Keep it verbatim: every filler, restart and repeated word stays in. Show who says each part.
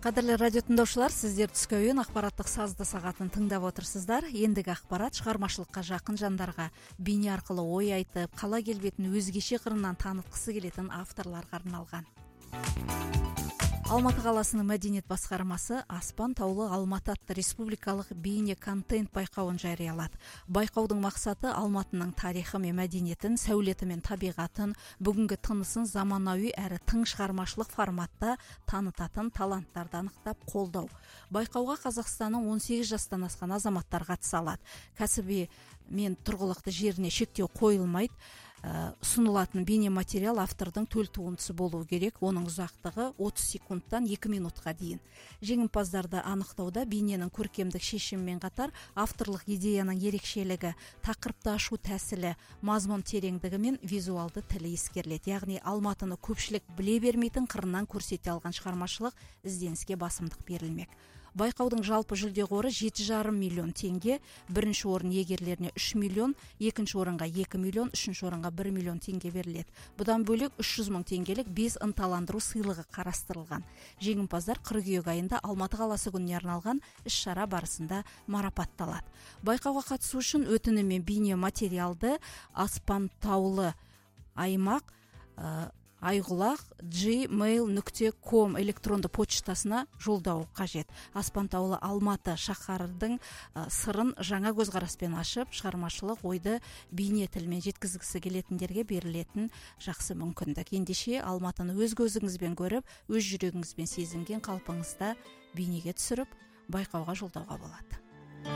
Speaker 1: Кадірлі радио тыңдаушылар, сіздер түскі ойын ақпараттық сазды сағатын тыңдап отырсыздар. Ендігі ақпарат шығармашылыққа жақын жандарға бейне арқылы ой айтып, қала келбетін өзгеше қырынан танытқысы келетін авторларға арналған. Алматы қаласының мәдениет басқармасы Аспан таулы Алматы атты республикалық бейне контент байқауын жариялады. Байқаудың мақсаты Алматының тарихы мен мәдениетін, сәулеті мен табиғатын, бүгінгі тынысын заманауи әрі тың шығармашылық форматта танытатын таланттарды анықтап қолдау. Байқауға Қазақстанның он сегіз жастан асқан азаматтар қатыса алады. Кәсіби мен тұрғылықты жеріне шектеу қойылмайды. Ұсынылатын бейне материал автордың төл туындысы болуы керек. Оның ұзақтығы отыз секундтан екі минутқа дейін. Жеңімпаздарды анықтауда бейненің көркемдік шешімімен қатар авторлық идеяның ерекшелігі, тақырыпты ашу тәсілі, мазмұн тереңдігі мен визуалды тілі ескеріледі. Яғни Алматыны көпшілік біле бермейтін қырынан көрсете алған шығармашылық ізденіске басымдық берілмек. Байқаудың жалпы жүлде қоры жеті жарым миллион теңге, бірінші орын иегерлеріне үш миллион, екінші орынға екі миллион, үшінші орынға бір миллион теңге беріледі. Бұдан бөлек үш жүз мың теңгелік бес ынталандыру сыйлығы қарастырылған. Жеңімпаздар қыркүйек айында Алматы қаласы күніне арналған іс-шара барысында марапатталады. Байқауға қатысу үшін өтінім мен бейне материалды Аспан таулы аймақ айғұлақ джи-мейл нүкте ком электронды почтасына жолдау қажет. Аспан таулы Алматы шаһардың сырын жаңа көзқараспен ашып, шығармашылық ойды бейне тілмен жеткізгісі келетіндерге берілетін жақсы мүмкіндік. Ендеше Алматыны өз көзіңізбен көріп, өз жүрегіңізбен сезінген қалпыңызда бейнеге түсіріп, байқауға жолдауға болады.